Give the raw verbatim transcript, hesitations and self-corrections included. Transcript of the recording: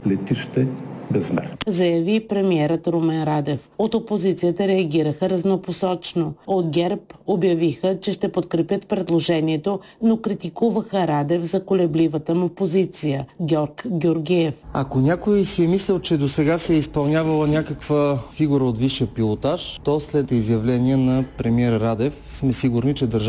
летище Безмер, заяви премиерът Румен Радев. От опозицията реагираха разнопосочно. От ГЕРБ обявиха, че ще подкрепят предложението, но критикуваха Радев за колебливата му позиция. Георг Георгиев. Ако някой си е мислил, че досега се е изпълнявала някаква фигура от висшия пилотаж, то след изявление на премиер Радев сме сигурни, че държавата